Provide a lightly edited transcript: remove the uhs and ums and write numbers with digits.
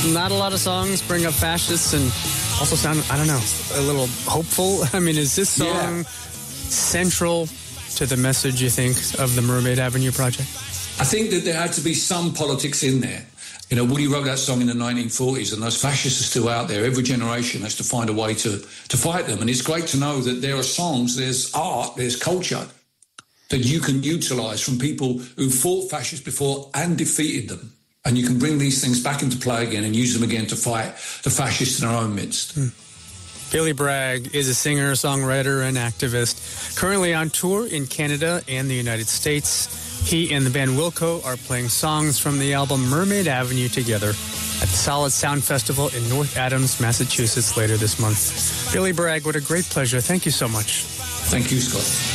not a lot of songs bring up fascists and also sound, I don't know, a little hopeful. I mean, is this song central to the message, you think, of the Mermaid Avenue Project? I think that there had to be some politics in there. You know, Woody wrote that song in the 1940s, and those fascists are still out there. Every generation has to find a way to fight them. And it's great to know that there are songs, there's art, there's culture that you can utilise from people who fought fascists before and defeated them. And you can bring these things back into play again and use them again to fight the fascists in our own midst. Billy Bragg is a singer, songwriter, and activist. Currently on tour in Canada and the United States. He and the band Wilco are playing songs from the album Mermaid Avenue together at the Solid Sound Festival in North Adams, Massachusetts later this month. Billy Bragg, what a great pleasure. Thank you so much. Thank you, Scott.